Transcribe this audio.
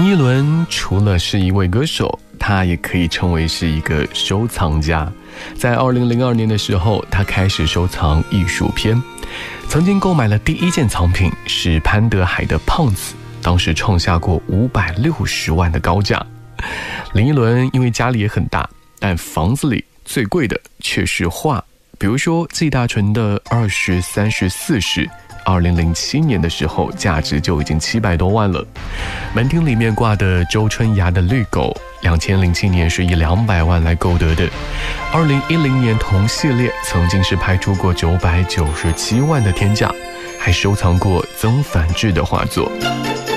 依伦除了是一位歌手，他也可以称为是一个收藏家。在2002年的时候，他开始收藏艺术片，曾经购买了第一件藏品是潘德海的《胖子》，当时创下过560万的高价。林依伦因为家里也很大，但房子里最贵的却是画，比如说季大成的20、30、40 2007年的时候价值就已经700多万了。门厅里面挂的周春芽的绿狗2007年是以200万来购得的。2010年同系列曾经是拍出过997万的天价，还收藏过曾梵志的画作。